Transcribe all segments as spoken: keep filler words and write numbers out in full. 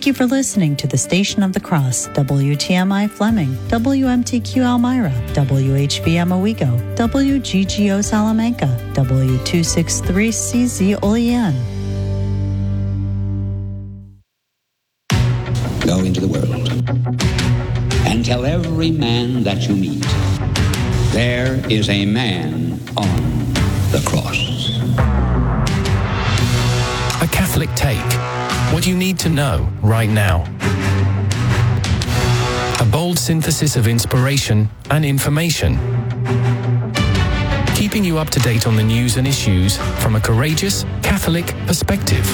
Thank you for listening to the Station of the Cross, W T M I Fleming, W M T Q Elmira, W H V M Owego, W G G O Salamanca, W two sixty-three C Z Olean. Go into the world and tell every man that you meet, there is a man on the cross. A Catholic Take. What you need to know right now. A bold synthesis of inspiration and information. Keeping you up to date on the news and issues from a courageous Catholic perspective.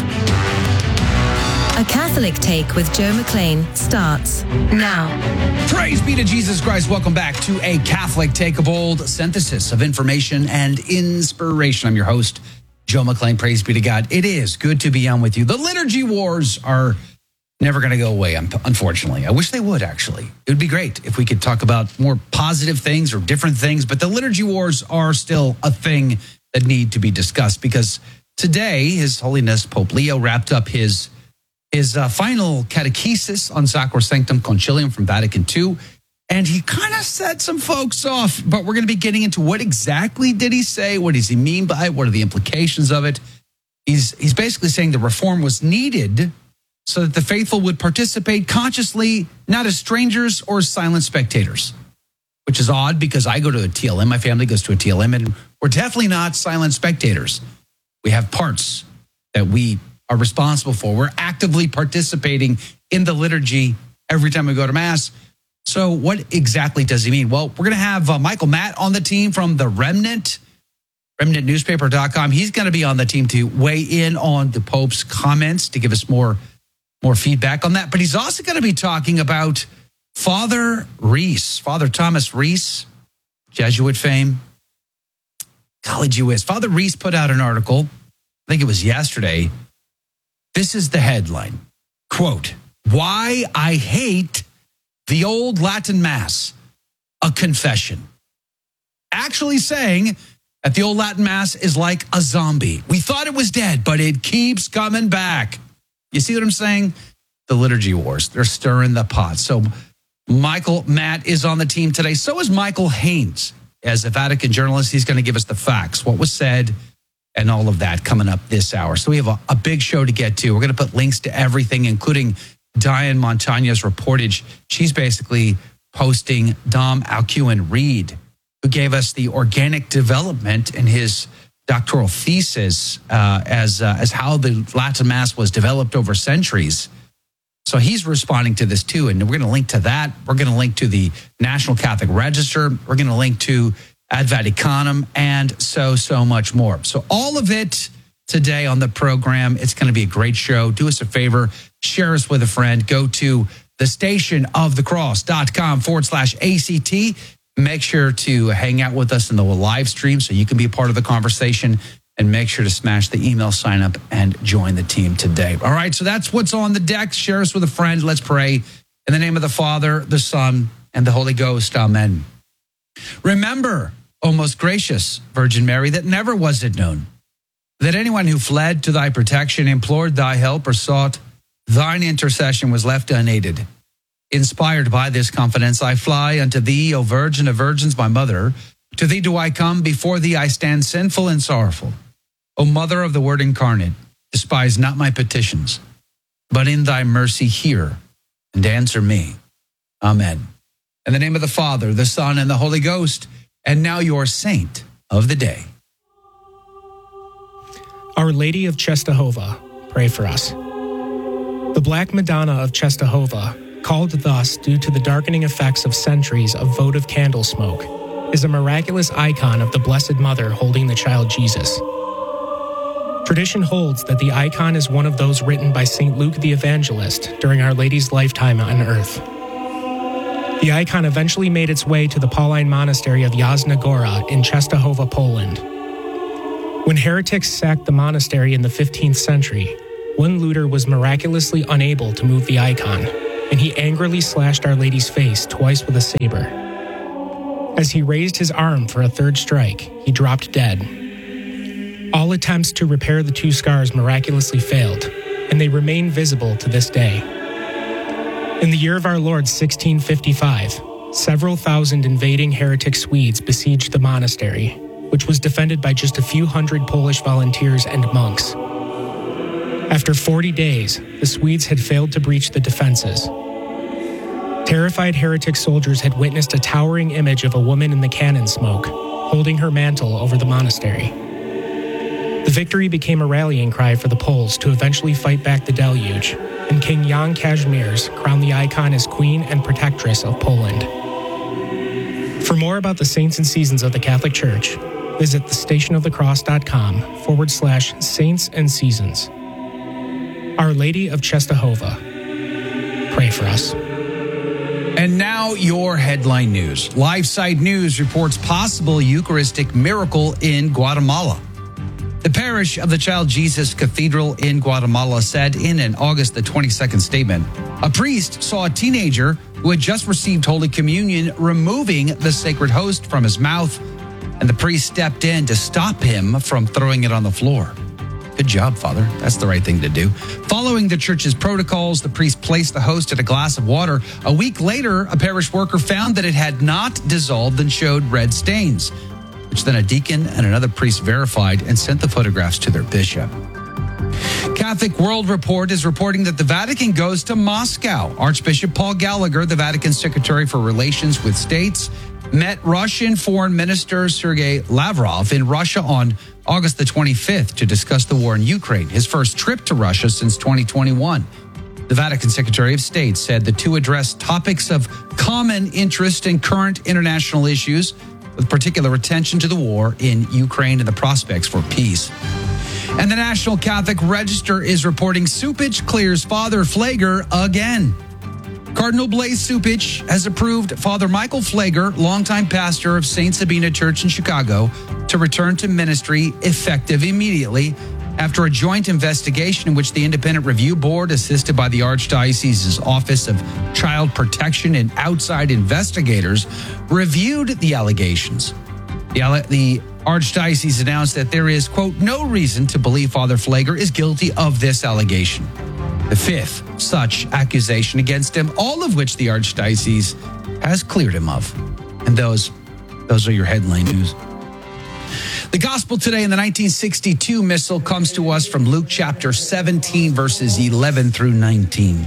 A Catholic Take with Joe McLean starts now. Praise be to Jesus Christ. Welcome back to A Catholic Take, a bold synthesis of information and inspiration. I'm your host, Joe McLean. Praise be to God. It is good to be on with you. The liturgy wars are never going to go away, unfortunately. I wish they would, actually. It would be great if we could talk about more positive things or different things, but the liturgy wars are still a thing that need to be discussed, because today, His Holiness Pope Leo wrapped up his his uh, final catechesis on Sacrosanctum Concilium from Vatican Two, and he kind of set some folks off, but we're going to be getting into what exactly did he say, what does he mean by it, what are the implications of it. He's, he's basically saying the reform was needed so that the faithful would participate consciously, not as strangers or silent spectators, which is odd because I go to a T L M, my family goes to a T L M, and we're definitely not silent spectators. We have parts that we are responsible for. We're actively participating in the liturgy every time we go to Mass. So what exactly does he mean? Well, we're going to have uh, Michael Matt on the team from the Remnant, remnant newspaper dot com. He's going to be on the team to weigh in on the Pope's comments, to give us more, more feedback on that. But he's also going to be talking about Father Reese, Father Thomas Reese, Jesuit fame. Golly gee whiz. Father Reese put out an article, I think it was yesterday. This is the headline, quote, "Why I Hate the Old Latin Mass, a Confession." Actually saying that the Old Latin Mass is like a zombie. We thought it was dead, but it keeps coming back. You see what I'm saying? The liturgy wars, they're stirring the pot. So Michael Matt is on the team today. So is Michael Haynes. As a Vatican journalist, he's going to give us the facts, what was said, and all of that coming up this hour. So we have a, a big show to get to. We're going to put links to everything, including Diane Montaña's reportage. She's basically posting Dom Alcuin Reed, who gave us the organic development in his doctoral thesis uh, as, uh, as how the Latin Mass was developed over centuries. So he's responding to this too, and we're going to link to that. We're going to link to the National Catholic Register. We're going to link to Ad Vaticanum, and so, so much more. So all of it today on the program. It's going to be a great show. Do us a favor, share us with a friend. Go to the station of the cross.com forward slash ACT. Make sure to hang out with us in the live stream so you can be a part of the conversation, and make sure to smash the email sign up and join the team today. All right, so that's what's on the deck. Share us with a friend. Let's pray. In the name of the Father, the Son, and the Holy Ghost. Amen. Remember, O most gracious Virgin Mary, that never was it known that anyone who fled to thy protection, implored thy help, or sought thine intercession was left unaided. Inspired by this confidence, I fly unto thee, O Virgin of Virgins, my mother. To thee do I come, before thee I stand sinful and sorrowful. O Mother of the Word incarnate, despise not my petitions, but in thy mercy hear and answer me. Amen. In the name of the Father, the Son, and the Holy Ghost. And now your saint of the day. Our Lady of Czestochowa, pray for us. The Black Madonna of Czestochowa, called thus due to the darkening effects of centuries of votive candle smoke, is a miraculous icon of the Blessed Mother holding the child Jesus. Tradition holds that the icon is one of those written by Saint Luke the Evangelist during Our Lady's lifetime on earth. The icon eventually made its way to the Pauline monastery of Jasna Gora in Czestochowa, Poland. When heretics sacked the monastery in the fifteenth century, one looter was miraculously unable to move the icon, and he angrily slashed Our Lady's face twice with a saber. As he raised his arm for a third strike, he dropped dead. All attempts to repair the two scars miraculously failed, and they remain visible to this day. In the year of our Lord, sixteen fifty-five, several thousand invading heretic Swedes besieged the monastery, which was defended by just a few hundred Polish volunteers and monks. After forty days, the Swedes had failed to breach the defenses. Terrified heretic soldiers had witnessed a towering image of a woman in the cannon smoke, holding her mantle over the monastery. The victory became a rallying cry for the Poles to eventually fight back the deluge, and King Jan Kazimierz crowned the icon as Queen and Protectress of Poland. For more about the saints and seasons of the Catholic Church, visit thestationofthecross.com forward slash saints and seasons. Our Lady of Czestochowa, pray for us. And now your headline news. LifeSite News reports possible Eucharistic miracle in Guatemala. The parish of the Child Jesus Cathedral in Guatemala said in an August the twenty-second statement, a priest saw a teenager who had just received Holy Communion removing the sacred host from his mouth, and the priest stepped in to stop him from throwing it on the floor. Good job, Father. That's the right thing to do. Following the church's protocols, the priest placed the host in a glass of water. A week later, a parish worker found that it had not dissolved and showed red stains, which then a deacon and another priest verified and sent the photographs to their bishop. Catholic World Report is reporting that the Vatican goes to Moscow. Archbishop Paul Gallagher, the Vatican Secretary for Relations with States, met Russian Foreign Minister Sergei Lavrov in Russia on August the twenty-fifth to discuss the war in Ukraine, his first trip to Russia since twenty twenty-one. The Vatican Secretary of State said the two addressed topics of common interest in current international issues, with particular attention to the war in Ukraine and the prospects for peace. And the National Catholic Register is reporting Cupich clears Father Pfleger again. Cardinal Blaise Cupich has approved Father Michael Pfleger, longtime pastor of Saint Sabina Church in Chicago, to return to ministry effective immediately after a joint investigation in which the Independent Review Board, assisted by the Archdiocese's Office of Child Protection and outside investigators, reviewed the allegations. The, the Archdiocese announced that there is, quote, no reason to believe Father Pfleger is guilty of this allegation. The fifth such accusation against him, all of which the Archdiocese has cleared him of. And those, those are your headline news. The gospel today in the nineteen sixty-two missal comes to us from Luke chapter seventeen, verses eleven through nineteen.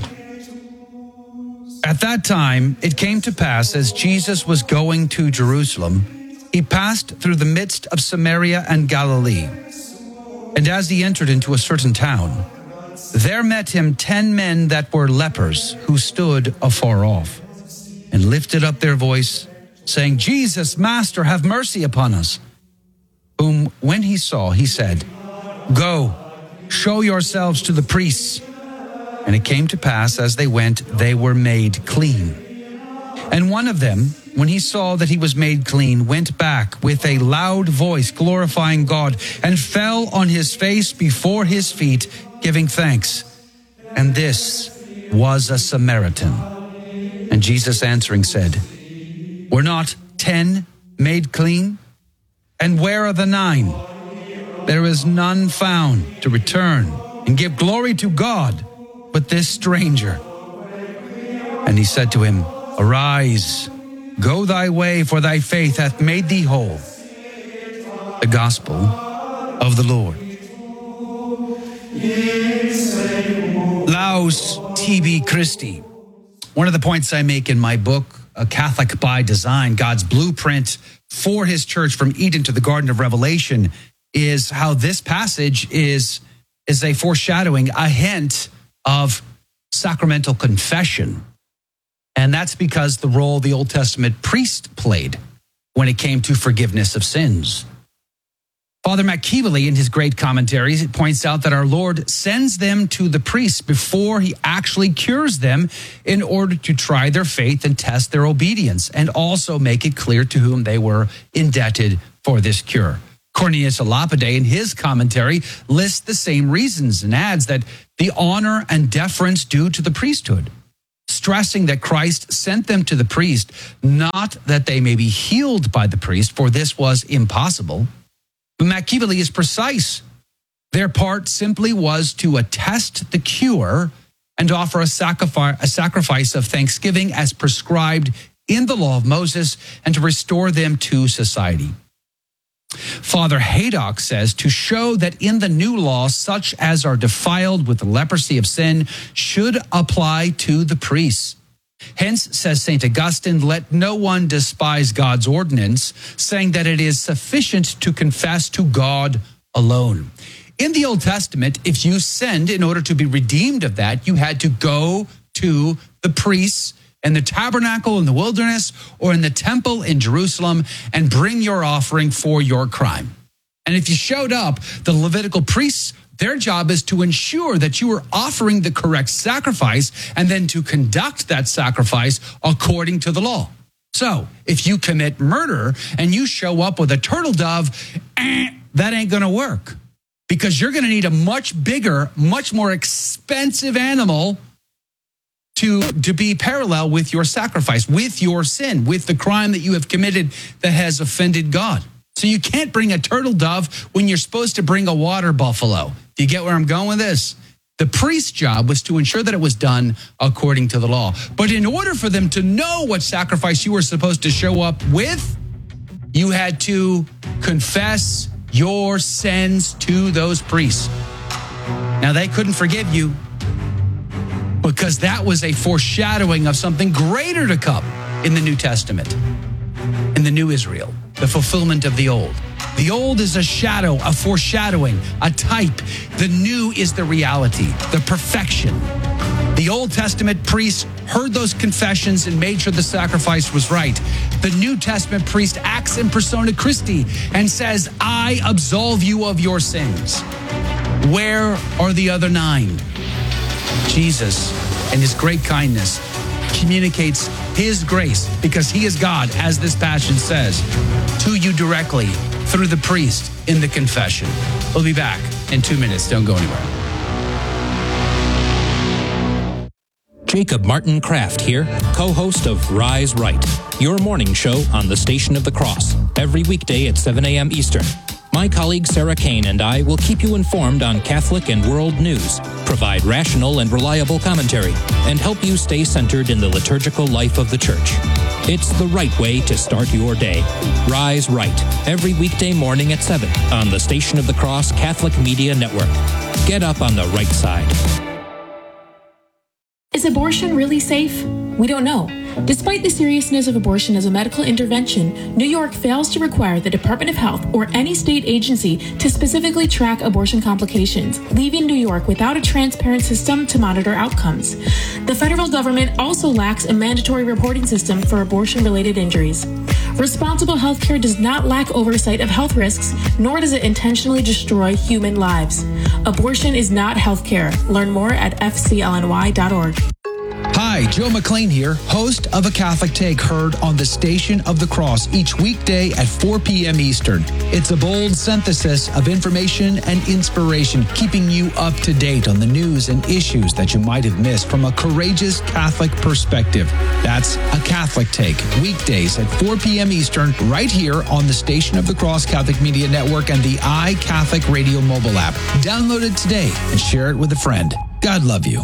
At that time, it came to pass as Jesus was going to Jerusalem, he passed through the midst of Samaria and Galilee. And as he entered into a certain town, there met him ten men that were lepers, who stood afar off, and lifted up their voice, saying, Jesus, Master, have mercy upon us. Whom, when he saw, he said, Go, show yourselves to the priests. And it came to pass, as they went, they were made clean. And one of them, when he saw that he was made clean, went back with a loud voice, glorifying God, and fell on his face before his feet, giving thanks. And this was a Samaritan. And Jesus answering said, Were not ten made clean? And where are the nine? There is none found to return and give glory to God, but this stranger. And he said to him, Arise, go thy way, for thy faith hath made thee whole. The gospel of the Lord. Laus tibi Christi. One of the points I make in my book, A Catholic by Design, God's blueprint for his church from Eden to the Garden of Revelation, is how this passage is, is a foreshadowing, a hint of sacramental confession. And that's because the role the Old Testament priest played when it came to forgiveness of sins. Father McKeeveley, in his great commentaries, points out that our Lord sends them to the priests before he actually cures them in order to try their faith and test their obedience, and also make it clear to whom they were indebted for this cure. Cornelius a Lapide, in his commentary, lists the same reasons and adds that the honor and deference due to the priesthood, stressing that Christ sent them to the priest, not that they may be healed by the priest, for this was impossible. But McKeeveley is precise. Their part simply was to attest the cure and offer a sacrifice, a sacrifice of thanksgiving as prescribed in the law of Moses, and to restore them to society. Father Haydock says to show that in the new law, such as are defiled with the leprosy of sin should apply to the priests. Hence, says Saint Augustine, let no one despise God's ordinance, saying that it is sufficient to confess to God alone. In the Old Testament, if you sinned, in order to be redeemed of that, you had to go to the priests in the tabernacle in the wilderness or in the temple in Jerusalem and bring your offering for your crime. And if you showed up, the Levitical priests, their job is to ensure that you are offering the correct sacrifice and then to conduct that sacrifice according to the law. So if you commit murder and you show up with a turtle dove, eh, that ain't going to work, because you're going to need a much bigger, much more expensive animal to, to be parallel with your sacrifice, with your sin, with the crime that you have committed that has offended God. So you can't bring a turtle dove when you're supposed to bring a water buffalo. Do you get where I'm going with this? The priest's job was to ensure that it was done according to the law. But in order for them to know what sacrifice you were supposed to show up with, you had to confess your sins to those priests. Now, they couldn't forgive you, because that was a foreshadowing of something greater to come in the New Testament, in the new Israel, the fulfillment of the old. The old is a shadow, a foreshadowing, a type. The new is the reality, the perfection. The Old Testament priests heard those confessions and made sure the sacrifice was right. The New Testament priest acts in persona Christi and says, I absolve you of your sins. Where are the other nine? Jesus, in his great kindness, communicates his grace, because he is God, as this passion says, to you directly through the priest in the confession. We'll be back in two minutes. Don't go anywhere. Jacob Martin Kraft here, co-host of Rise Right, your morning show on the Station of the Cross, every weekday at seven a.m. Eastern. My colleague Sarah Kane and I will keep you informed on Catholic and world news, provide rational and reliable commentary, and help you stay centered in the liturgical life of the Church. It's the right way to start your day. Rise Right, every weekday morning at seven on the Station of the Cross Catholic Media Network. Get up on the right side. Is abortion really safe? We don't know. Despite the seriousness of abortion as a medical intervention, New York fails to require the Department of Health or any state agency to specifically track abortion complications, leaving New York without a transparent system to monitor outcomes. The federal government also lacks a mandatory reporting system for abortion-related injuries. Responsible healthcare does not lack oversight of health risks, nor does it intentionally destroy human lives. Abortion is not healthcare. Learn more at f c l n y dot org. Hi, Joe McClain here, host of A Catholic Take, heard on the Station of the Cross each weekday at four p.m. Eastern. It's a bold synthesis of information and inspiration, keeping you up to date on the news and issues that you might have missed from a courageous Catholic perspective. That's A Catholic Take, weekdays at four p.m. Eastern, right here on the Station of the Cross Catholic Media Network and the iCatholic Radio mobile app. Download it today and share it with a friend. God love you.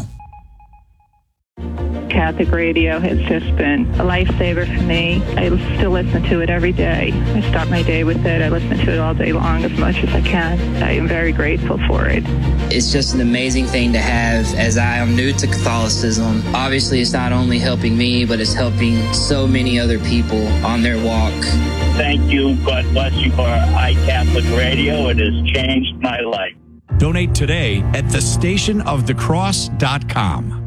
Catholic radio has just been a lifesaver for me. I still listen to it every day. I start my day with it. I listen to it all day long as much as I can. I am very grateful for it. It's just an amazing thing to have, as I am new to Catholicism. Obviously, it's not only helping me, but it's helping so many other people on their walk. Thank you. God bless you for iCatholic Radio. It has changed my life. Donate today at the station of the cross dot com.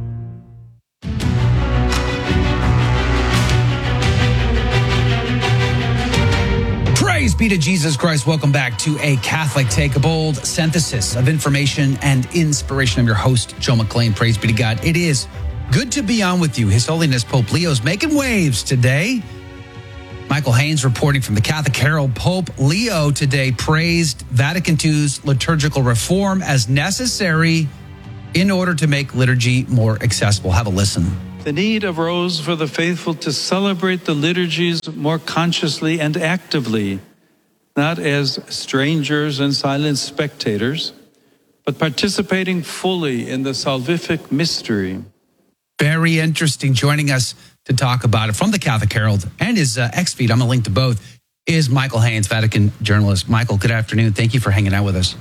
Praise be to Jesus Christ. Welcome back to A Catholic Take, a bold synthesis of information and inspiration. I'm your host, Joe McClain. Praise be to God. It is good to be on with you. His Holiness Pope Leo's making waves today. Michael Haynes reporting from the Catholic Herald. Pope Leo today praised Vatican two's liturgical reform as necessary in order to make liturgy more accessible. Have a listen. The need arose for the faithful to celebrate the liturgies more consciously and actively, not as strangers and silent spectators, but participating fully in the salvific mystery. Very interesting. Joining us to talk about it from the Catholic Herald and his uh, X feed, I'm going to link to both, is Michael Haynes, Vatican journalist. Michael, good afternoon. Thank you for hanging out with us.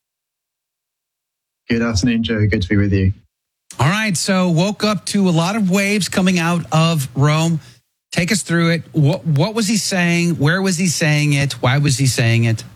Good afternoon, Joe. Good to be with you. All right. So woke up to a lot of waves coming out of Rome. Take us through it. What, what was he saying? Where was he saying it? Why was he saying it?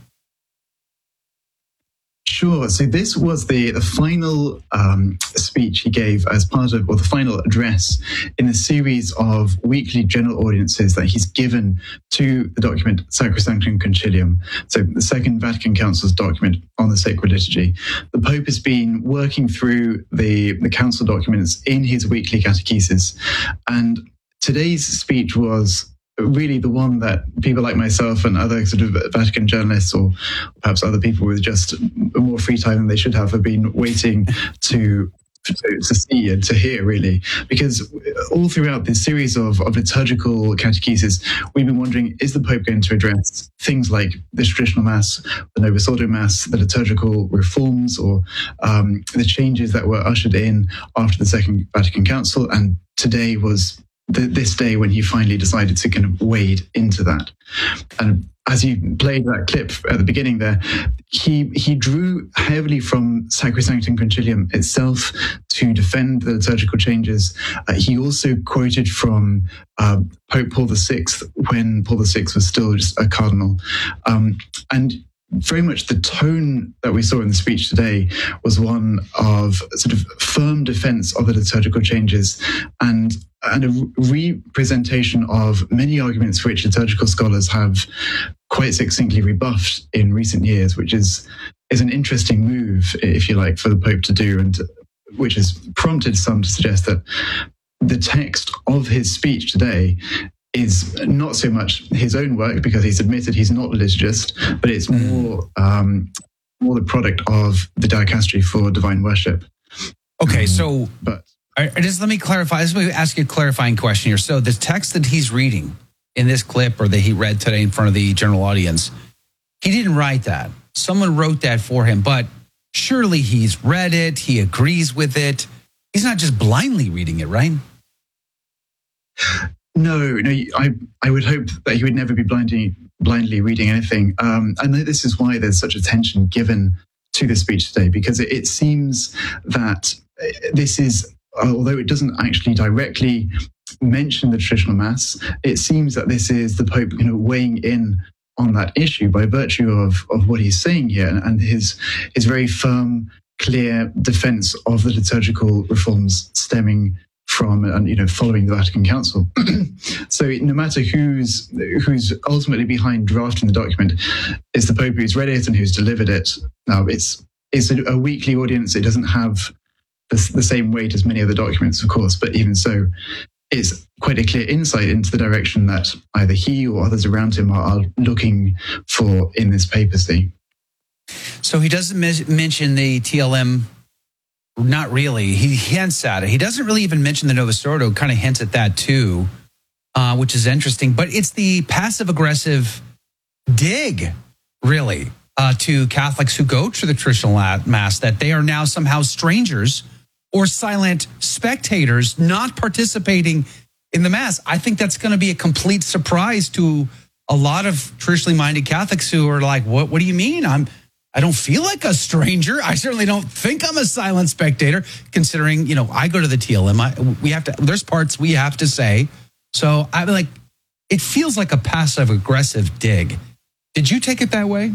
Sure. So this was the, the final um, speech he gave as part of, or the final address in a series of weekly general audiences that he's given to the document Sacrosanctum Concilium, so the Second Vatican Council's document on the sacred liturgy. The Pope has been working through the, the council documents in his weekly catechesis, and today's speech was really the one that people like myself and other sort of Vatican journalists, or perhaps other people with just more free time than they should have, have been waiting to to, to see and to hear, really. Because all throughout this series of, of liturgical catechesis, we've been wondering, is the Pope going to address things like the traditional Mass, the Novus Ordo Mass, the liturgical reforms, or um, the changes that were ushered in after the Second Vatican Council? And today was The, this day when he finally decided to kind of wade into that. And as you played that clip at the beginning there, he he drew heavily from Sacrosanctum Concilium itself to defend the liturgical changes. Uh, he also quoted from uh, Pope Paul the Sixth when Paul the Sixth was still just a cardinal. Um, and very much the tone that we saw in the speech today was one of sort of firm defense of the liturgical changes and and a representation of many arguments which liturgical scholars have quite succinctly rebuffed in recent years, which is is an interesting move, if you like, for the Pope to do, and which has prompted some to suggest that the text of his speech today is not so much his own work, because he's admitted he's not a liturgist, but it's more um, more the product of the Dicastery for Divine Worship. Okay, so but I, I just let me clarify. Let me ask you a clarifying question here. So the text that he's reading in this clip, or that he read today in front of the general audience, he didn't write that. Someone wrote that for him, but surely he's read it. He agrees with it. He's not just blindly reading it, right? No, no. I I would hope that he would never be blindly blindly reading anything. Um, and this is why there's such attention given to the speech today, because it, it seems that this is, although it doesn't actually directly mention the traditional Mass, it seems that this is the Pope, you know, weighing in on that issue by virtue of of what he's saying here, and, and his his very firm, clear defense of the liturgical reforms stemming from and you know following the Vatican Council. So no matter who's who's ultimately behind drafting the document, it's the Pope who's read it and who's delivered it. Now it's it's a, a weekly audience. It doesn't have the, the same weight as many other documents, of course, but even so, it's quite a clear insight into the direction that either he or others around him are, are looking for in this papacy. So he doesn't mes- mention the T L M. Not really. He hints at it. He doesn't really even mention the Novus Ordo, kind of hints at that too, uh, which is interesting. But it's the passive-aggressive dig, really, uh, to Catholics who go to the traditional Mass, that they are now somehow strangers or silent spectators not participating in the Mass. I think that's going to be a complete surprise to a lot of traditionally minded Catholics who are like, what, what do you mean? I'm... I don't feel like a stranger. I certainly don't think I'm a silent spectator, considering, you know, I go to the T L M. I, we have to, there's parts we have to say. So I'm like, it feels like a passive aggressive dig. Did you take it that way?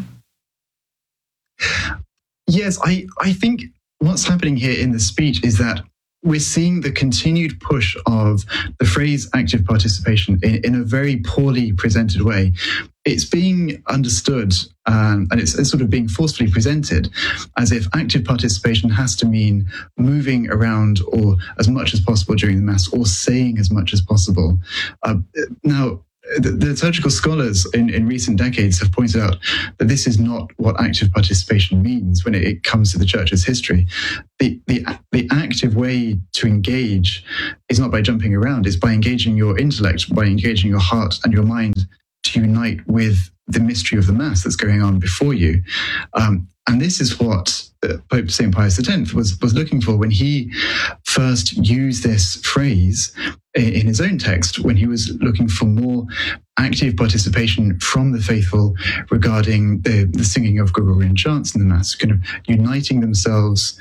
Yes, I, I think what's happening here in the speech is that we're seeing the continued push of the phrase active participation in, in a very poorly presented way. It's being understood um, and it's, it's sort of being forcefully presented as if active participation has to mean moving around or as much as possible during the Mass or saying as much as possible. Uh, now, the, the liturgical scholars in, in recent decades have pointed out that this is not what active participation means when it, it comes to the Church's history. The, the, the active way to engage is not by jumping around, it's by engaging your intellect, by engaging your heart and your mind to unite with the mystery of the Mass that's going on before you. Um, And this is what Pope Saint Pius X was, was looking for when he first used this phrase in his own text, when he was looking for more active participation from the faithful regarding the, the singing of Gregorian chants in the Mass, kind of uniting themselves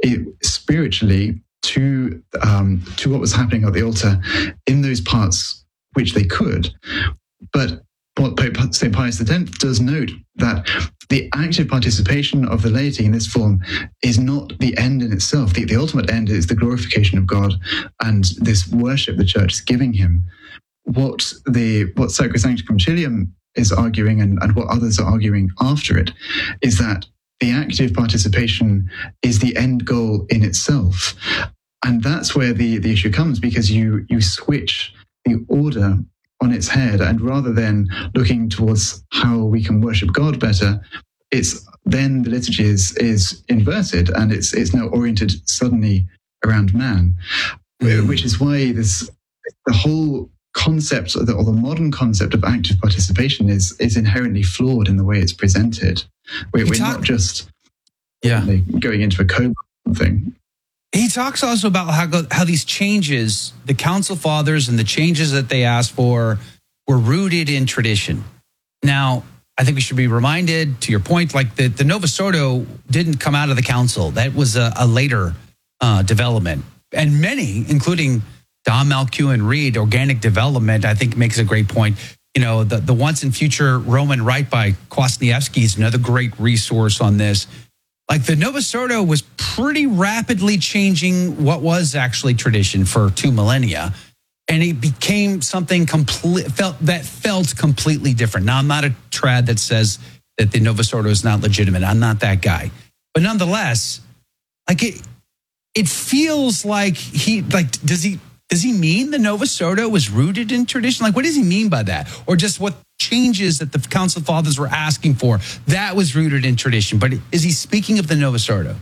spiritually to um, to what was happening at the altar in those parts which they could. But what Pope Saint Pius X does note that the active participation of the laity in this form is not the end in itself. The, the ultimate end is the glorification of God and this worship the Church is giving him. What the what Sacrosanctum Concilium is arguing, and, and what others are arguing after it, is that the active participation is the end goal in itself. And that's where the, the issue comes, because you you switch the order on its head, and rather than looking towards how we can worship God better, it's then the liturgy is is inverted, and it's it's now oriented suddenly around man, mm. which is why this the whole concept, or the, or the modern concept of active participation is is inherently flawed in the way it's presented. We're, we're talk- not just yeah going into a coma thing. He talks also about how how these changes, the Council Fathers and the changes that they asked for, were rooted in tradition. Now, I think we should be reminded, to your point, like the, the Novus Ordo didn't come out of the council. That was a, a later uh, development. And many, including Don Malkiel Reed, Organic Development, I think makes a great point. You know, the, the Once and Future Roman Rite by Kwasniewski is another great resource on this. Like the Novus Ordo was pretty rapidly changing what was actually tradition for two millennia, and it became something complete felt that felt completely different. Now, I'm not a trad that says that the Novus Ordo is not legitimate. I'm not that guy, but nonetheless, like it, it feels like he like does he does he mean the Novus Ordo was rooted in tradition? Like, what does he mean by that, or just what changes that the Council Fathers were asking for that was rooted in tradition? But is he speaking of the Novus Ordo?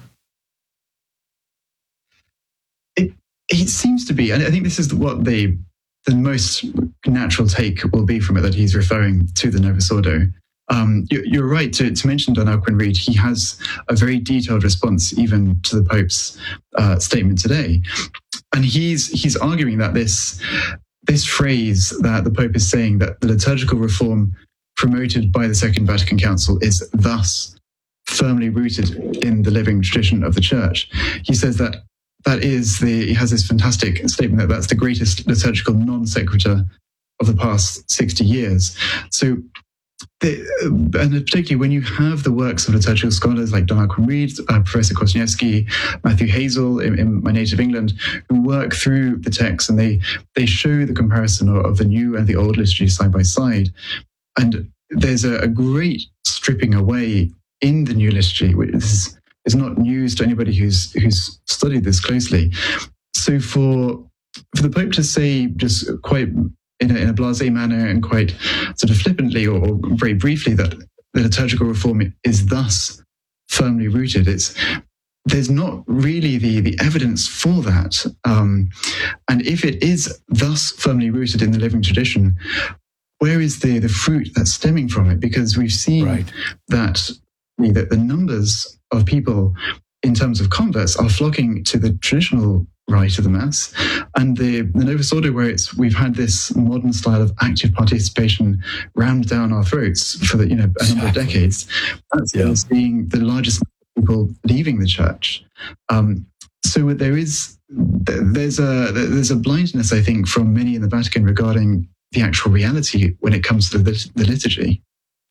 It it seems to be, and I think this is what the the most natural take will be from it, that he's referring to the Novus Ordo. Um, you, you're right to, to mention Don Alcuin Reid. He has a very detailed response even to the Pope's uh, statement today, and he's he's arguing that this. This phrase that the Pope is saying, that the liturgical reform promoted by the Second Vatican Council is thus firmly rooted in the living tradition of the Church. He says that that is the, he has this fantastic statement that that's the greatest liturgical non sequitur of the past sixty years. So, the, and particularly when you have the works of liturgical scholars like Don Alcuin Reid, uh, Professor Kwasniewski, Matthew Hazel in, in my native England, who work through the text and they they show the comparison of, of the new and the old liturgy side by side. And there's a, a great stripping away in the new liturgy, which is, is not news to anybody who's who's studied this closely. So for for the Pope to say just quite in a, in a blasé manner and quite sort of flippantly or, or very briefly that the liturgical reform is thus firmly rooted, it's there's not really the, the evidence for that. Um, and if it is thus firmly rooted in the living tradition, where is the, the fruit that's stemming from it? Because we've seen right. that, that the numbers of people in terms of converts are flocking to the traditional rite of the Mass, and the, the Novus Ordo, where it's we've had this modern style of active participation rammed down our throats for the, you know a exactly. number of decades. That's yeah. seeing the largest people leaving the Church. Um, so there is there's a there's a blindness, I think, from many in the Vatican regarding the actual reality when it comes to the, the liturgy.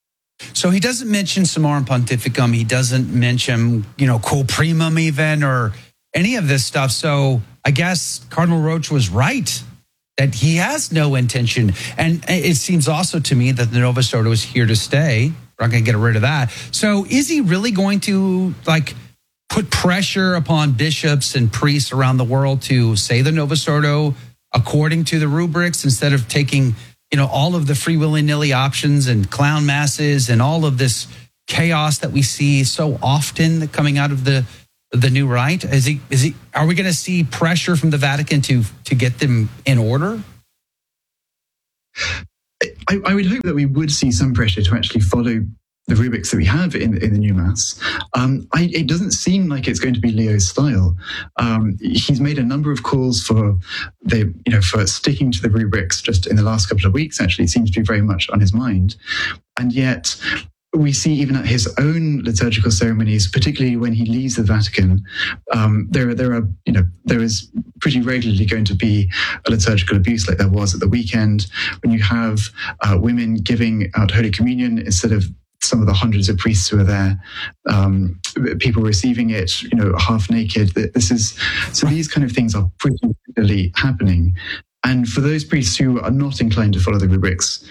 So he doesn't mention Summorum Pontificum. He doesn't mention, you know, Quo Primum even, or any of this stuff. So I guess Cardinal Roche was right that he has no intention. And it seems also to me that the Novus Ordo is here to stay. We're not going to get rid of that. So is he really going to like put pressure upon bishops and priests around the world to say the Novus Ordo according to the rubrics, instead of taking, you know, all of the free willy-nilly options and clown masses and all of this chaos that we see so often coming out of the the new rite? Is he? Is he? Are we going to see pressure from the Vatican to to get them in order? I, I would hope that we would see some pressure to actually follow the rubrics that we have in, in the new Mass, um, I, it doesn't seem like it's going to be Leo's style. Um, he's made a number of calls for the, you know, for sticking to the rubrics just in the last couple of weeks. Actually, it seems to be very much on his mind. And yet we see even at his own liturgical ceremonies, particularly when he leaves the Vatican, um, there, there are, you know, there is pretty regularly going to be a liturgical abuse like there was at the weekend, when you have uh, women giving out Holy Communion instead of some of the hundreds of priests who are there, um, people receiving it, you know, half naked. This is, so these kind of things are pretty regularly happening. And for those priests who are not inclined to follow the rubrics,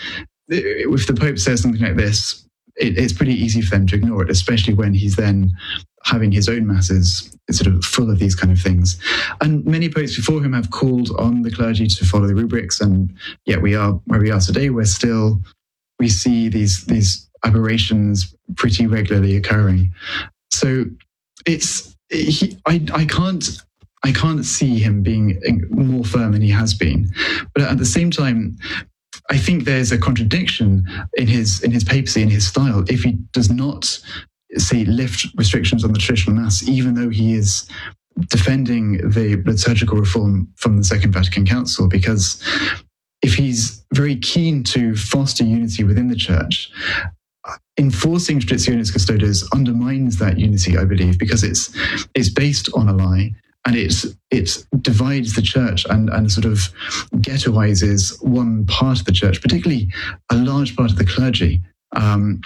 if the Pope says something like this, it, it's pretty easy for them to ignore it, especially when he's then having his own masses sort of full of these kind of things. And many popes before him have called on the clergy to follow the rubrics, and yet we are where we are today, where still we see these these aberrations pretty regularly occurring. So it's he, I I can't I can't see him being more firm than he has been, but at the same time, I think there's a contradiction in his in his papacy, in his style, if he does not, say, lift restrictions on the traditional Mass, even though he is defending the liturgical reform from the Second Vatican Council. Because if he's very keen to foster unity within the Church, enforcing Traditionis Custodes undermines that unity, I believe, because it's it's based on a lie. And it it divides the Church and, and sort of ghettoizes one part of the Church, particularly a large part of the clergy. Um,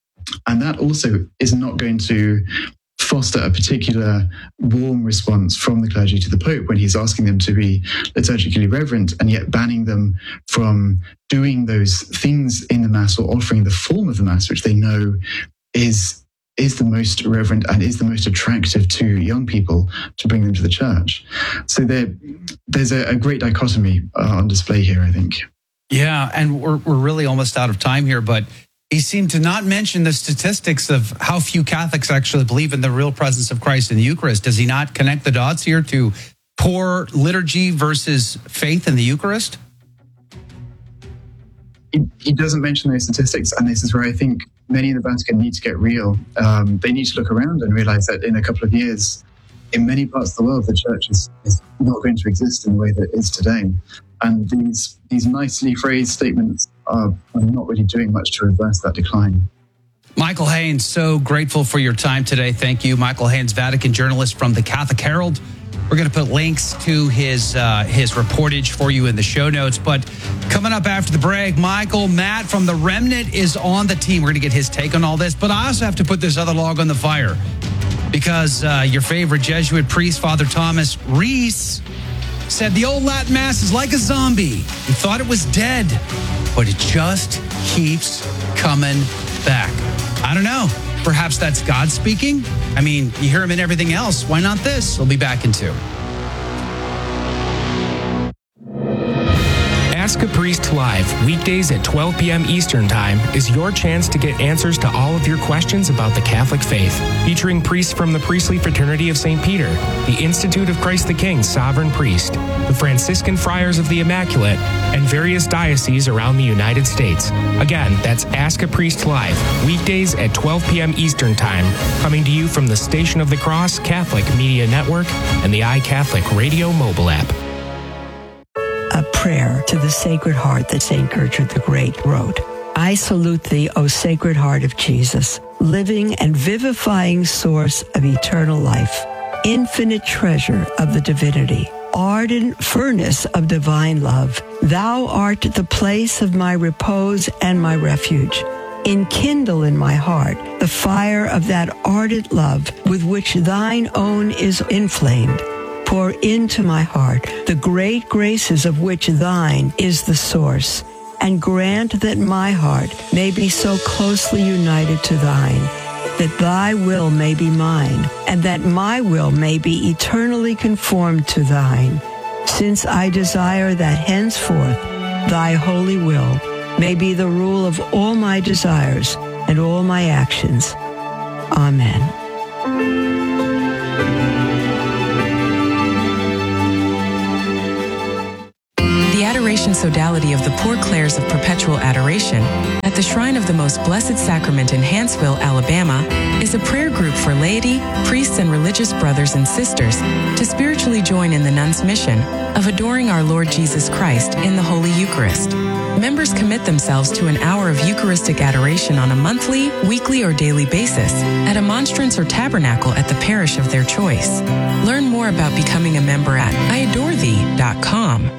and that also is not going to foster a particular warm response from the clergy to the Pope when he's asking them to be liturgically reverent and yet banning them from doing those things in the Mass or offering the form of the Mass, which they know is is the most reverent and is the most attractive to young people to bring them to the Church. So there, there's a, a great dichotomy uh, on display here, I think. Yeah, and we're we're really almost out of time here, but he seemed to not mention the statistics of how few Catholics actually believe in the real presence of Christ in the Eucharist. Does he not connect the dots here to poor liturgy versus faith in the Eucharist? He, he doesn't mention those statistics, and this is where I think many in the Vatican need to get real. Um, they need to look around and realize that in a couple of years, in many parts of the world, the Church is, is not going to exist in the way that it is today. And these these nicely phrased statements are, are not really doing much to reverse that decline. Michael Haynes, so grateful for your time today. Thank you. Michael Haynes, Vatican journalist from the Catholic Herald. We're going to put links to his uh, his reportage for you in the show notes. But coming up after the break, Michael, Matt from The Remnant is on the team. We're going to get his take on all this. But I also have to put this other log on the fire because uh, your favorite Jesuit priest, Father Thomas Reese, said the old Latin Mass is like a zombie. We thought it was dead, but it just keeps coming back. I don't know. Perhaps that's God speaking? I mean, you hear him in everything else. Why not this? We'll be back in two. Ask a Priest Live, weekdays at twelve p.m. Eastern Time, is your chance to get answers to all of your questions about the Catholic faith. Featuring priests from the Priestly Fraternity of Saint Peter, the Institute of Christ the King Sovereign Priest, the Franciscan Friars of the Immaculate, and various dioceses around the United States. Again, that's Ask a Priest Live, weekdays at twelve p.m. Eastern Time, coming to you from the Station of the Cross Catholic Media Network and the iCatholic Radio mobile app. A prayer to the Sacred Heart that Saint Gertrude the Great wrote. I salute thee, O Sacred Heart of Jesus, living and vivifying source of eternal life, infinite treasure of the divinity, ardent furnace of divine love. Thou art the place of my repose and my refuge. Enkindle in my heart the fire of that ardent love with which thine own is inflamed. Pour into my heart the great graces of which thine is the source, and grant that my heart may be so closely united to thine, that thy will may be mine, and that my will may be eternally conformed to thine, since I desire that henceforth thy holy will may be the rule of all my desires and all my actions. Amen. The Adoration Adoration Sodality of the Poor Clares of Perpetual Adoration at the Shrine of the Most Blessed Sacrament in Hanceville, Alabama, is a prayer group for laity, priests, and religious brothers and sisters to spiritually join in the nuns' mission of adoring our Lord Jesus Christ in the Holy Eucharist. Members commit themselves to an hour of Eucharistic adoration on a monthly, weekly, or daily basis at a monstrance or tabernacle at the parish of their choice. Learn more about becoming a member at I adore thee dot com.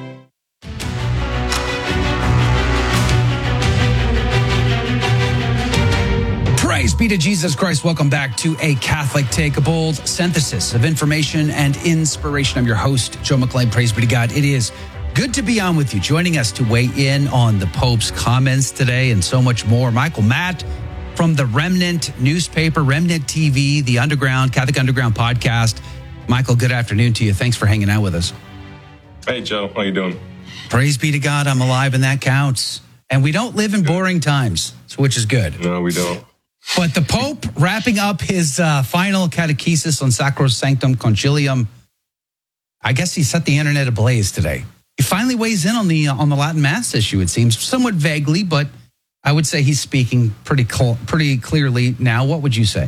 Praise be to Jesus Christ. Welcome back to A Catholic Take, a bold synthesis of information and inspiration. I'm your host, Joe McClain. Praise be to God. It is good to be on with you, joining us to weigh in on the Pope's comments today and so much more. Michael Matt from the Remnant newspaper, Remnant T V, the Underground, Catholic Underground podcast. Michael, good afternoon to you. Thanks for hanging out with us. Hey, Joe. How you doing? Praise be to God. I'm alive, and that counts. And we don't live in boring times, which is good. No, we don't. But the Pope wrapping up his uh, final catechesis on Sacrosanctum Concilium, I guess he set the internet ablaze today. He finally weighs in on the uh, on the Latin Mass issue, it seems, somewhat vaguely, but I would say he's speaking pretty cl- pretty clearly now. What would you say?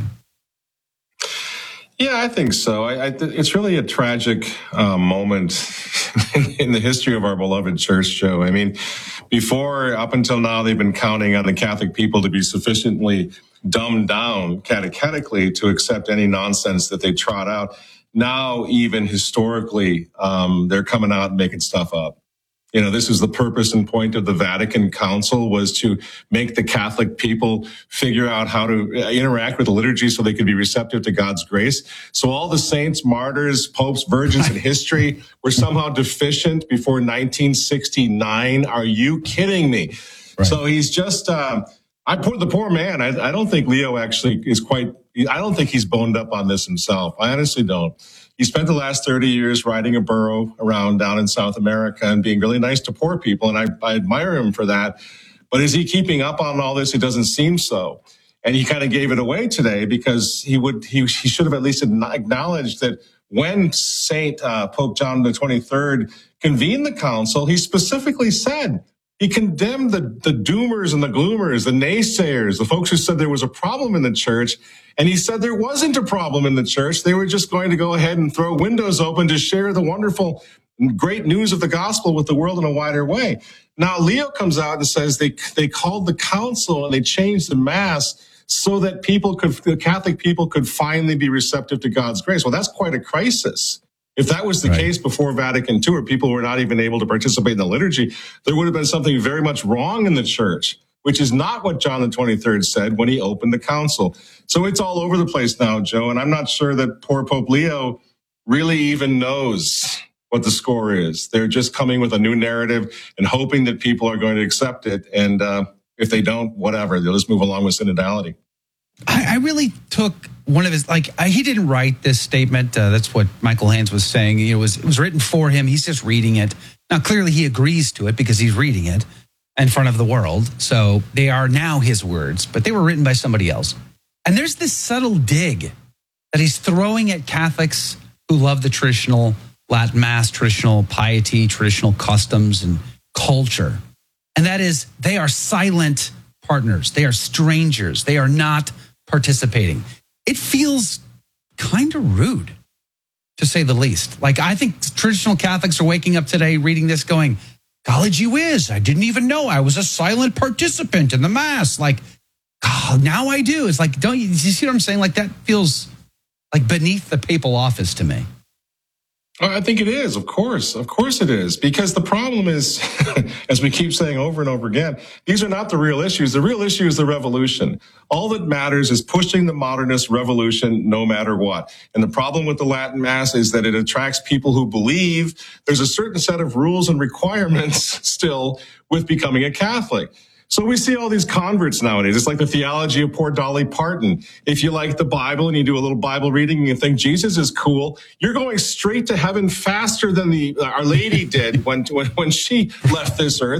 Yeah, I think so. I, I, it's really a tragic uh, moment in, in the history of our beloved church, Joe. I mean, before, up until now, they've been counting on the Catholic people to be sufficiently dumbed down catechetically to accept any nonsense that they trot out. Now, even historically, um, they're coming out and making stuff up. You know, this is the purpose and point of the Vatican Council, was to make the Catholic people figure out how to interact with the liturgy so they could be receptive to God's grace. So all the saints, martyrs, popes, virgins in history were somehow deficient before nineteen sixty-nine. Are you kidding me? Right. So he's just, uh, I put the poor man. I, I don't think Leo actually is quite, I don't think he's boned up on this himself. I honestly don't. He spent the last thirty years riding a burro around down in South America and being really nice to poor people. And I, I admire him for that. But is he keeping up on all this? It doesn't seem so. And he kind of gave it away today because he would, he, he should have at least acknowledged that when Saint uh, Pope John the twenty-third convened the council, he specifically said, he condemned the, the doomers and the gloomers, the naysayers, the folks who said there was a problem in the church. And he said there wasn't a problem in the church. They were just going to go ahead and throw windows open to share the wonderful, great news of the gospel with the world in a wider way. Now, Leo comes out and says they they called the council and they changed the mass so that people could, the Catholic people could finally be receptive to God's grace. Well, that's quite a crisis. If that was the right. case before Vatican Two, where people were not even able to participate in the liturgy, there would have been something very much wrong in the church, which is not what John the twenty-third said when he opened the council. So it's all over the place now, Joe, and I'm not sure that poor Pope Leo really even knows what the score is. They're just coming with a new narrative and hoping that people are going to accept it. And uh, if they don't, whatever, they'll just move along with synodality. I, I really took one of his, like, I, he didn't write this statement. Uh, that's what Michael Hans was saying. It was, it was written for him. He's just reading it. Now, clearly he agrees to it because he's reading it in front of the world. So they are now his words, but they were written by somebody else. And there's this subtle dig that he's throwing at Catholics who love the traditional Latin Mass, traditional piety, traditional customs and culture. And that is, they are silent partners. They are strangers. They are not participating. It feels kind of rude, to say the least. Like, I think traditional Catholics are waking up today reading this going, golly gee whiz, I didn't even know I was a silent participant in the Mass. Like, God, now I do. It's like, don't you, do you see what I'm saying? Like, that feels like beneath the papal office to me. I think it is, of course. Of course it is. Because the problem is, as we keep saying over and over again, these are not the real issues. The real issue is the revolution. All that matters is pushing the modernist revolution no matter what. And the problem with the Latin Mass is that it attracts people who believe there's a certain set of rules and requirements still with becoming a Catholic. So we see all these converts nowadays. It's like the theology of poor Dolly Parton. If you like the Bible and you do a little Bible reading and you think Jesus is cool, you're going straight to heaven faster than the Our Lady did when, when, when she left this earth.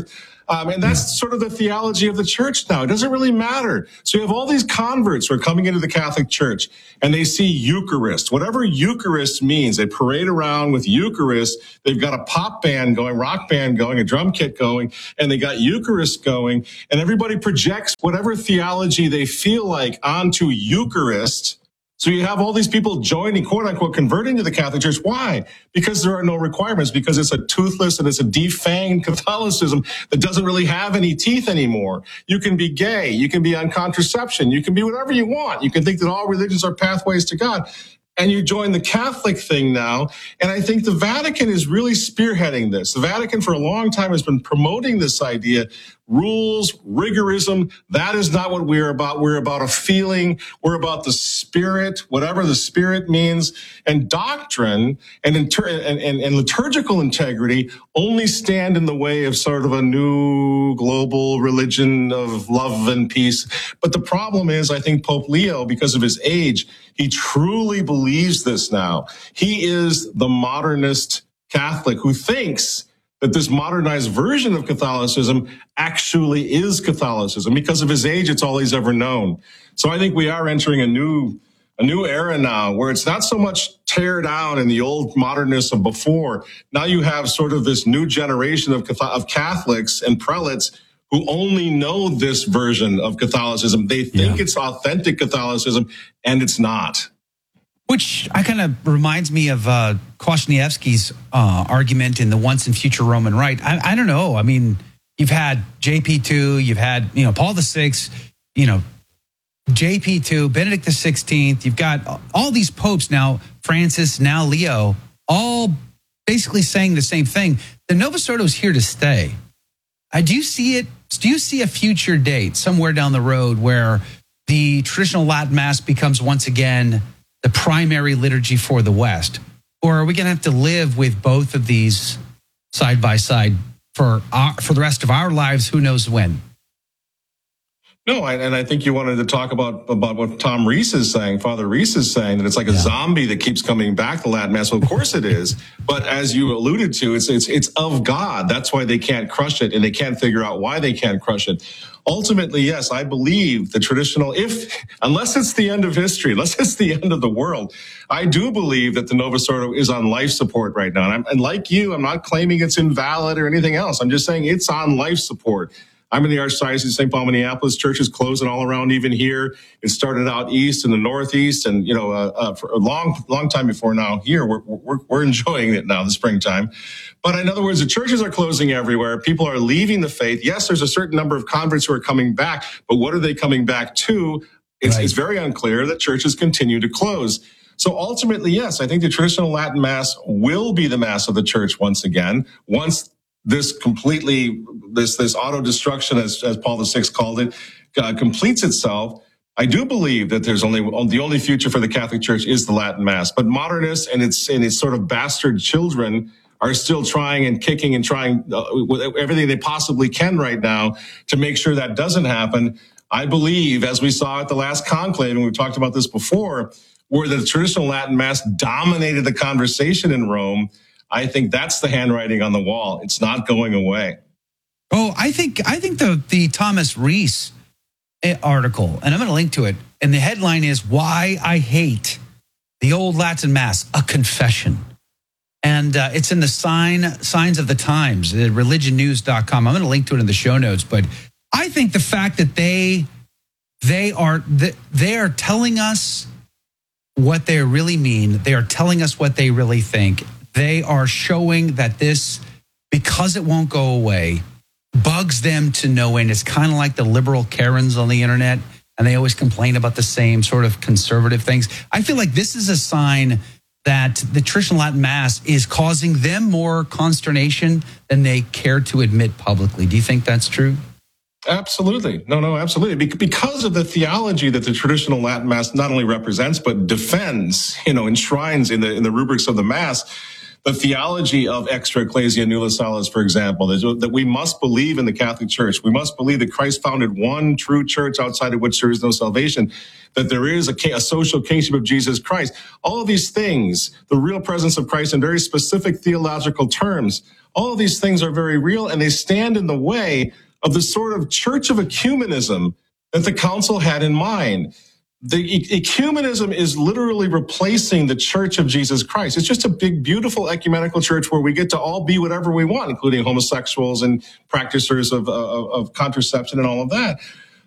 Um, and that's sort of the theology of the church now. It doesn't really matter. So you have all these converts who are coming into the Catholic Church and they see Eucharist. Whatever Eucharist means, they parade around with Eucharist. They've got a pop band going, rock band going, a drum kit going, and they got Eucharist going. And everybody projects whatever theology they feel like onto Eucharist. So you have all these people joining, quote unquote, converting to the Catholic Church. Why? Because there are no requirements, because it's a toothless and it's a defanged Catholicism that doesn't really have any teeth anymore. You can be gay. You can be on contraception. You can be whatever you want. You can think that all religions are pathways to God. And you join the Catholic thing now. And I think the Vatican is really spearheading this. The Vatican for a long time has been promoting this idea. Rules, rigorism, that is not what we're about. We're about a feeling. We're about the spirit, whatever the spirit means. And doctrine and, inter- and, and, and liturgical integrity only stand in the way of sort of a new global religion of love and peace. But the problem is, I think Pope Leo, because of his age, he truly believes this now. He is the modernist Catholic who thinks that this modernized version of Catholicism actually is Catholicism. Because of his age, it's all he's ever known. So I think we are entering a new a new era now where it's not so much tear down in the old modernness of before. Now you have sort of this new generation of of Catholics and prelates who only know this version of Catholicism. They think yeah. it's authentic Catholicism, and it's not. Which I kind of reminds me of uh, Kwasniewski's uh, argument in the Once and Future Roman Rite. I, I don't know. I mean, you've had J P two, you've had, you know, Paul the Sixth, you know, J P two, Benedict the Sixteenth. You've got all these popes now, Francis, now Leo, all basically saying the same thing. The Novus Ordo is here to stay. Uh, do you see it? Do you see a future date somewhere down the road where the traditional Latin Mass becomes once again the primary liturgy for the West? Or are we going to have to live with both of these side by side for our, for the rest of our lives? Who knows when? No, I, and I think you wanted to talk about, about what Tom Reese is saying, Father Reese is saying, that it's like a yeah. zombie that keeps coming back to Latin Mass. Well, of course it is. But as you alluded to, it's, it's, it's of God. That's why they can't crush it, and they can't figure out why they can't crush it. Ultimately, yes, I believe the traditional, if, unless it's the end of history, unless it's the end of the world, I do believe that the Novus Ordo is on life support right now. And, I'm, and like you, I'm not claiming it's invalid or anything else. I'm just saying it's on life support. I'm in the Archdiocese of Saint Paul, Minneapolis. Churches closing all around, even here. It started out east in the Northeast, and you know, uh, uh, for a long, long time before now. Here, we're, we're we're enjoying it now, the springtime. But in other words, the churches are closing everywhere. People are leaving the faith. Yes, there's a certain number of converts who are coming back, but what are they coming back to? It's, right. it's very unclear. That churches continue to close. So ultimately, yes, I think the traditional Latin Mass will be the Mass of the Church once again. Once this completely, this this auto-destruction, as, as Paul the Sixth called it, uh, completes itself, I do believe that there's only the only future for the Catholic Church is the Latin Mass. But modernists and its and its sort of bastard children are still trying and kicking and trying uh, with everything they possibly can right now to make sure that doesn't happen. I believe, as we saw at the last conclave, and we've talked about this before, where the traditional Latin Mass dominated the conversation in Rome, I think that's the handwriting on the wall. It's not going away. Oh, I think I think the the Thomas Reese article, and I'm going to link to it, and the headline is "Why I Hate the Old Latin Mass: A Confession," and uh, it's in the sign Signs of the Times, the religion news dot com. I'm going to link to it in the show notes, but I think the fact that they they are they are telling us what they really mean, they are telling us what they really think. They are showing that this, because it won't go away, bugs them to no end. It's kind of like the liberal Karens on the internet, and they always complain about the same sort of conservative things. I feel like this is a sign that the traditional Latin Mass is causing them more consternation than they care to admit publicly. Do you think that's true? Absolutely. No, no, absolutely. Because of the theology that the traditional Latin Mass not only represents, but defends, you know, enshrines in the in the rubrics of the Mass. the theology of extra ecclesia nulla salus, for example, that, that we must believe in the Catholic Church. We must believe that Christ founded one true church outside of which there is no salvation, that there is a, a social kingship of Jesus Christ. All of these things, the real presence of Christ in very specific theological terms, all of these things are very real, and they stand in the way of the sort of church of ecumenism that the council had in mind. The e- ecumenism is literally replacing the Church of Jesus Christ. It's just a big, beautiful ecumenical church where we get to all be whatever we want, including homosexuals and practitioners of, of, of contraception and all of that.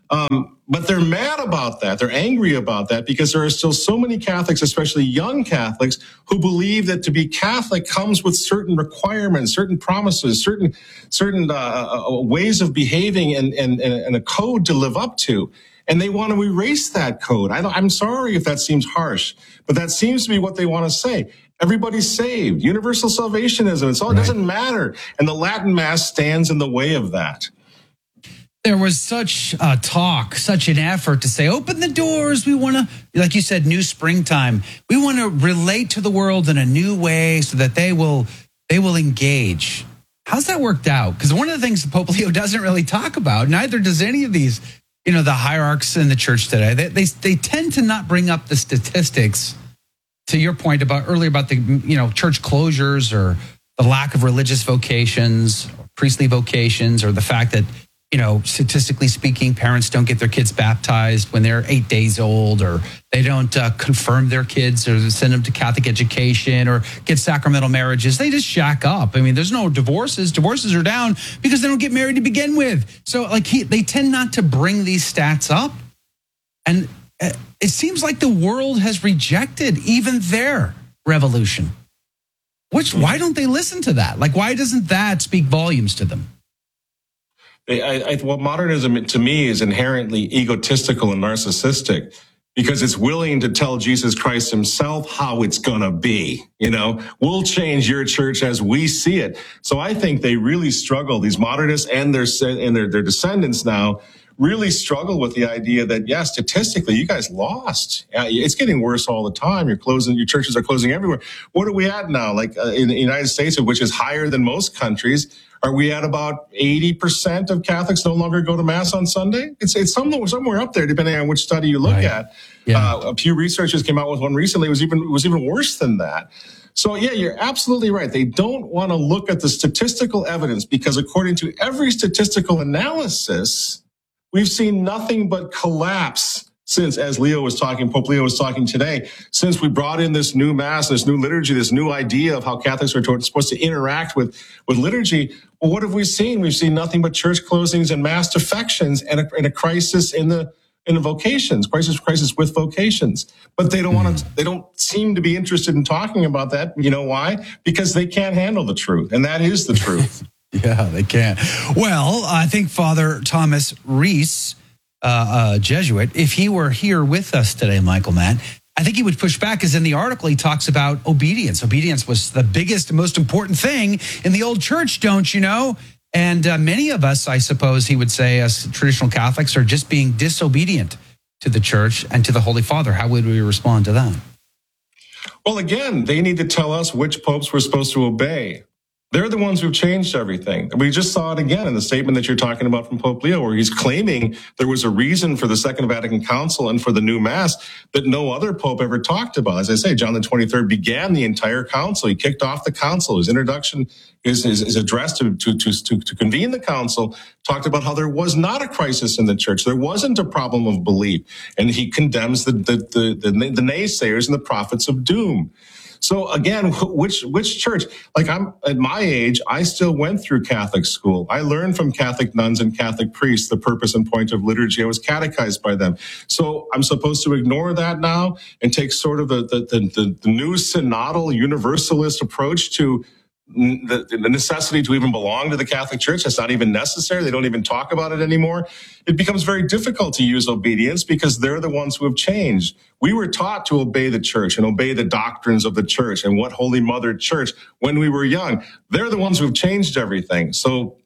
Um, but they're mad about that. They're angry about that because there are still so many Catholics, especially young Catholics, who believe that to be Catholic comes with certain requirements, certain promises, certain certain uh, ways of behaving, and, and, and a code to live up to. And they want to erase that code. I don't, I'm sorry if that seems harsh, but that seems to be what they want to say. Everybody's saved. Universal salvationism. It's all, it doesn't matter. And the Latin Mass stands in the way of that. There was such uh, talk, such an effort to say, open the doors. We want to, like you said, new springtime. We want to relate to the world in a new way so that they will, they will engage. How's that worked out? Because one of the things Pope Leo doesn't really talk about, neither does any of these, you know, the hierarchs in the church today, they, they they tend to not bring up the statistics, to your point about earlier about the, you know, church closures or the lack of religious vocations, priestly vocations, or the fact that, you know, statistically speaking, parents don't get their kids baptized when they're eight days old, or they don't uh, confirm their kids or send them to Catholic education or get sacramental marriages. They just shack up. I mean, there's no divorces. Divorces are down because they don't get married to begin with. So like he, they tend not to bring these stats up. And it seems like the world has rejected even their revolution. Which, why don't they listen to that? Like, why doesn't that speak volumes to them? I, I, well, modernism to me is inherently egotistical and narcissistic because it's willing to tell Jesus Christ himself how it's going to be. You know, we'll change your church as we see it. So I think they really struggle. These modernists and their and their, their descendants now really struggle with the idea that, yeah, statistically, you guys lost. It's getting worse all the time. You're closing, your churches are closing everywhere. What are we at now? Like uh, in the United States, which is higher than most countries, are we at about eighty percent of Catholics no longer go to Mass on Sunday? It's it's somewhere, somewhere up there, depending on which study you look right. at. Yeah. Uh, a Pew Researchers came out with one recently. It was even, it was even worse than that. So, yeah, you're absolutely right. They don't want to look at the statistical evidence because according to every statistical analysis, we've seen nothing but collapse since, as Leo was talking, Pope Leo was talking today, since we brought in this new Mass, this new liturgy, this new idea of how Catholics are supposed to interact with, with liturgy. Well, what have we seen? We've seen nothing but church closings and mass defections and a, and a crisis in the in the vocations, crisis crisis with vocations. But they don't mm-hmm. want to. They don't seem to be interested in talking about that. You know why? Because they can't handle the truth, and that is the truth. Yeah, they can't. Well, I think Father Thomas Reese, uh, uh, Jesuit, if he were here with us today, Michael Mann, I think he would push back, because in the article he talks about obedience. Obedience was the biggest and most important thing in the old church, don't you know? And uh, many of us, I suppose he would say, as traditional Catholics, are just being disobedient to the church and to the Holy Father. How would we respond to that? Well, again, they need to tell us which popes we're supposed to obey. They're the ones who've changed everything. We just saw it again in the statement that you're talking about from Pope Leo, where he's claiming there was a reason for the Second Vatican Council and for the new Mass that no other pope ever talked about. As I say, John the twenty-third began the entire council. He kicked off the council. His introduction, his, his, his address to, to, to, to convene the council, talked about how there was not a crisis in the church. There wasn't a problem of belief. And he condemns the, the, the, the, the naysayers and the prophets of doom. So again, which which church? Like, I'm at my age, I still went through Catholic school. I learned from Catholic nuns and Catholic priests the purpose and point of liturgy. I was catechized by them. So I'm supposed to ignore that now and take sort of the the the, the new synodal universalist approach to the, the necessity to even belong to the Catholic Church. That's not even necessary. They don't even talk about it anymore. It becomes very difficult to use obedience because they're the ones who have changed. We were taught to obey the church and obey the doctrines of the church and what Holy Mother Church when we were young. They're the ones who've changed everything. So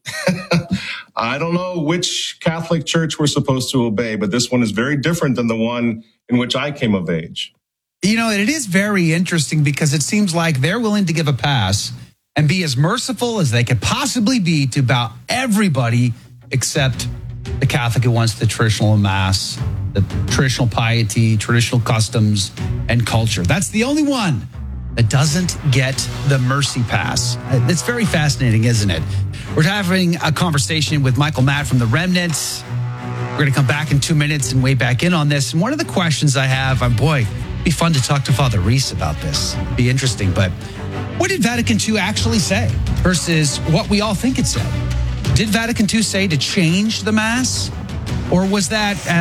I don't know which Catholic Church we're supposed to obey, but this one is very different than the one in which I came of age. You know, it is very interesting because it seems like they're willing to give a pass and be as merciful as they could possibly be to about everybody except the Catholic who wants the traditional Mass, the traditional piety, traditional customs, and culture. That's the only one that doesn't get the mercy pass. It's very fascinating, isn't it? We're having a conversation with Michael Matt from The Remnant. We're going to come back in two minutes and weigh back in on this. And one of the questions I have, and boy, it'd be fun to talk to Father Reese about this. It'd be interesting. But what did Vatican Two actually say versus what we all think it said? Did Vatican Two say to change the Mass? Or was that,